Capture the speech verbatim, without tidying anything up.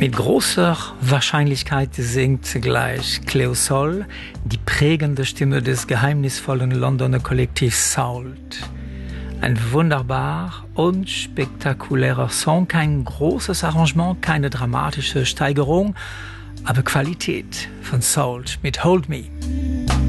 Mit großer Wahrscheinlichkeit singt gleich Cleo Sol, die prägende Stimme des geheimnisvollen Londoner Kollektivs Salt. Ein wunderbar und spektakulärer Song, kein großes Arrangement, keine dramatische Steigerung, aber Qualität von Salt mit Hold Me.